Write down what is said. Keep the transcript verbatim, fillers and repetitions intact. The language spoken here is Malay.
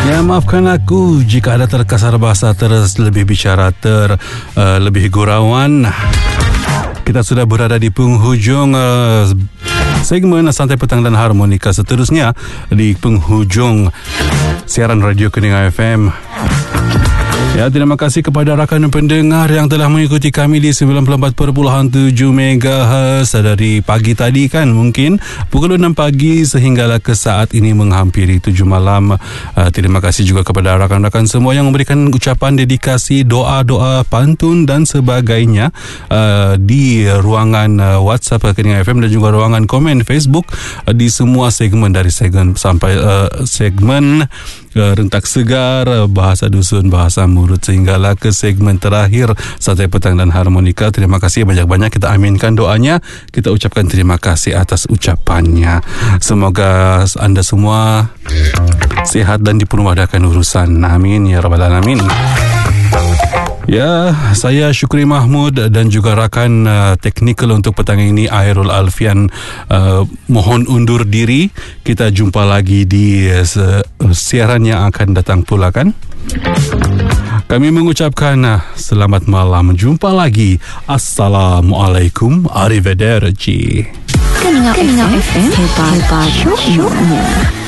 Ya, maafkan aku jika ada terkasar bahasa terus lebih bicara ter uh, lebih gurauan. Kita sudah berada di penghujung uh, segmen Santai Petang dan Harmonika. Seterusnya di penghujung siaran Radio Keningan F M. Ya, terima kasih kepada rakan pendengar yang telah mengikuti kami di sembilan puluh empat perpuluhan tujuh megahertz dari pagi tadi kan, mungkin pukul enam pagi sehinggalah ke saat ini menghampiri tujuh malam. Uh, terima kasih juga kepada rakan-rakan semua yang memberikan ucapan dedikasi, doa-doa, pantun dan sebagainya uh, di ruangan uh, WhatsApp Keningan F M dan juga ruangan komen Facebook uh, di semua segmen dari segmen sampai uh, segmen uh, rentak segar, uh, bahasa dusun, bahasa mulut sehinggalah ke segmen terakhir Santai Petang dan Harmonika. Terima kasih banyak-banyak, kita aminkan doanya, kita ucapkan terima kasih atas ucapannya. Semoga anda semua sehat dan dipermudahkan urusan. Amin ya rabbal alamin. Ya, saya Syukri Mahmud dan juga rakan uh, teknikal untuk petang ini Airul Alfian uh, mohon undur diri. Kita jumpa lagi di uh, siaran yang akan datang pula kan. Kami mengucapkan uh, selamat malam. Jumpa lagi. Assalamualaikum. Arrivederci. Keningan F M, hebat, hebat, syuk, syuk.